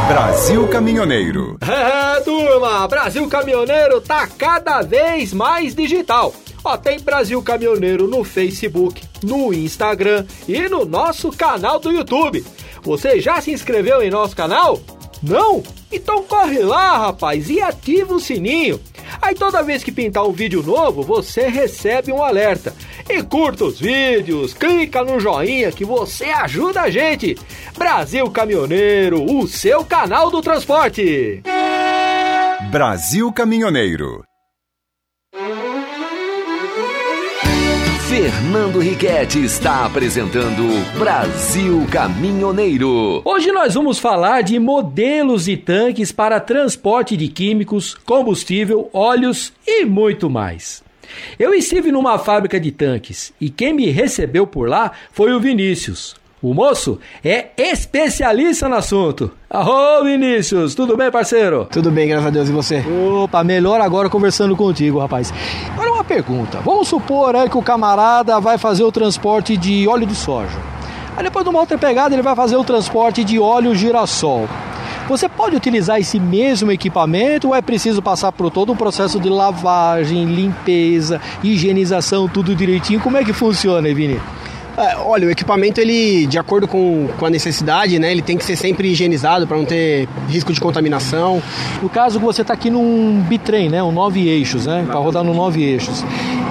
Brasil Caminhoneiro. É, turma, Brasil Caminhoneiro tá cada vez mais digital. Ó, tem Brasil Caminhoneiro no Facebook, no Instagram e no nosso canal do YouTube. Você já se inscreveu em nosso canal? Não? Então corre lá, rapaz, e ativa o sininho. Aí toda vez que pintar um vídeo novo, você recebe um alerta. E curta os vídeos, clica no joinha que você ajuda a gente. Brasil Caminhoneiro, o seu canal do transporte. Brasil Caminhoneiro. Fernando Riquetti está apresentando Brasil Caminhoneiro. Hoje nós vamos falar de modelos de tanques para transporte de químicos, combustível, óleos e muito mais. Eu estive numa fábrica de tanques e quem me recebeu por lá foi o Vinícius. O moço é especialista no assunto. Arô, Vinícius, tudo bem, parceiro? Tudo bem, graças a Deus, e você? Opa, melhor agora conversando contigo, rapaz. Agora uma pergunta, vamos supor que o camarada vai fazer o transporte de óleo de soja. Aí depois de uma outra pegada ele vai fazer o transporte de óleo girassol. Você pode utilizar esse mesmo equipamento ou é preciso passar por todo um processo de lavagem, limpeza, higienização, tudo direitinho? Como é que funciona, Vini? Olha, o equipamento, ele, de acordo com a necessidade, né, ele tem que ser sempre higienizado para não ter risco de contaminação. No caso, você está aqui num bitrem, né, um 9 eixos, né, para rodar no 9 eixos.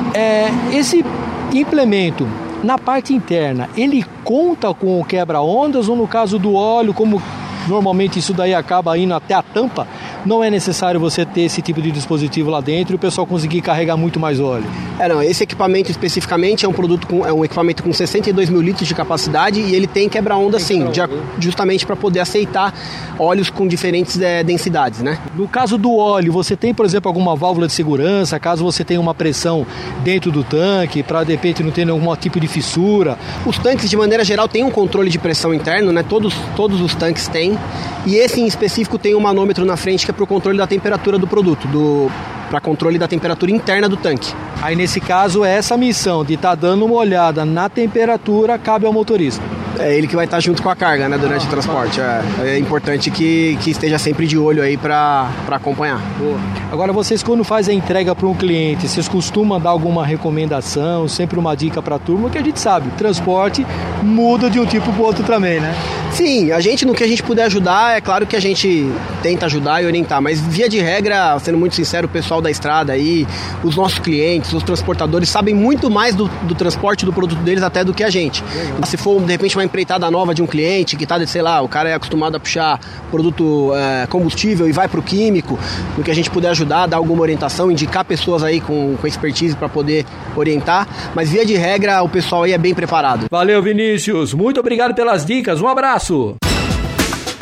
Esse implemento, na parte interna, ele conta com o quebra-ondas ou no caso do óleo, como normalmente isso daí acaba indo até a tampa, não é necessário você ter esse tipo de dispositivo lá dentro e o pessoal conseguir carregar muito mais óleo? Não, esse equipamento especificamente é um equipamento com 62 mil litros de capacidade e ele tem quebra-onda sim, justamente para poder aceitar óleos com diferentes densidades, né? No caso do óleo, você tem, por exemplo, alguma válvula de segurança, caso você tenha uma pressão dentro do tanque, para de repente não ter nenhum tipo de fissura? Os tanques, de maneira geral, têm um controle de pressão interno, né? Todos os tanques têm, e esse em específico tem um manômetro na frente que é para o controle da temperatura do produto, para controle da temperatura interna do tanque. Aí nesse caso, essa missão de estar dando uma olhada na temperatura cabe ao motorista. É ele que vai estar junto com a carga, né, durante o transporte. É importante que esteja sempre de olho aí para acompanhar. Boa. Agora, vocês quando fazem a entrega para um cliente, vocês costumam dar alguma recomendação, sempre uma dica para a turma, que a gente sabe, transporte muda de um tipo para o outro também, né? Sim, no que a gente puder ajudar, é claro que a gente tenta ajudar e orientar, mas via de regra, sendo muito sincero, o pessoal da estrada aí, os nossos clientes, os transportadores sabem muito mais do transporte do produto deles até do que a gente. Se for, de repente, uma empreitada nova de um cliente que tá, sei lá, o cara é acostumado a puxar produto combustível e vai pro químico, no que a gente puder ajudar, dar alguma orientação, indicar pessoas aí com expertise para poder orientar, mas via de regra, o pessoal aí é bem preparado. Valeu, Vinícius, muito obrigado pelas dicas, um abraço.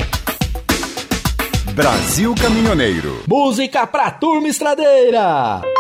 Brasil Caminhoneiro. Música pra turma estradeira.